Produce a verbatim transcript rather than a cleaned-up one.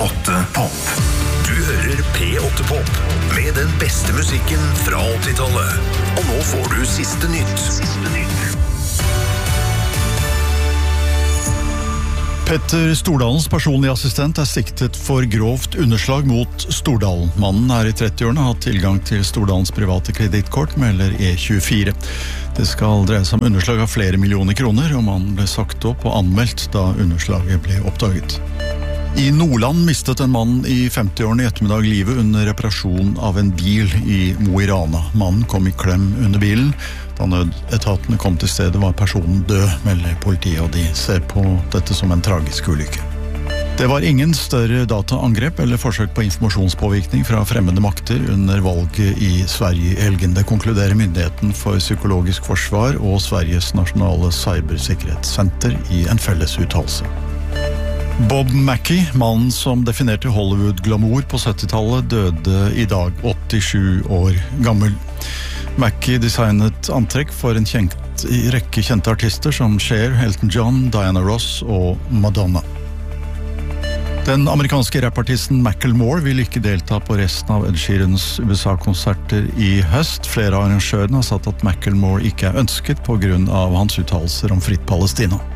åtte Pop. Du hører P åtte Pop med den beste musikken fra åttitallet. Og nå får du siste nytt. Siste nytt. Petter Stordalens personlige assistent er siktet for grovt underslag mot Stordalen. Mannen er i trettiårene, har hatt tilgang til Stordalens private kredittkort, melder E tjuefire. Det skal dreie seg om underslag av flere millioner kroner, og mannen ble sagt opp og anmeldt da underslaget ble oppdaget. I Nordland mistet en mann i femtiårene i ettermiddag livet under reparasjon av en bil i Mo i Rana. Mannen kom i klem under bilen. Da nødetatene kom til stedet var personen død, melder politiet, og de ser på dette som en tragisk ulykke. Det var ingen større dataangrep eller forsøk på informasjonspåvirkning fra fremmede makter under valget i Sverige i helgen. Det konkluderer Myndigheten for psykologisk forsvar og Sveriges nasjonale cybersikkerhetssenter i en felles uttalelse. Bob Mackie, mannen som definerte Hollywood-glamour på syttitallet, døde i dag, åttisju år gammel. Mackie designet antrekk for en kjent, rekke kjente artister som Cher, Elton John, Diana Ross og Madonna. Den amerikanske rappartisten Macklemore vil ikke delta på resten av Ed Sheerans U S A-konserter i høst. Flere av arrangørene har sagt at Macklemore ikke er ønsket på grunn av hans uttalelser om fritt Palestina.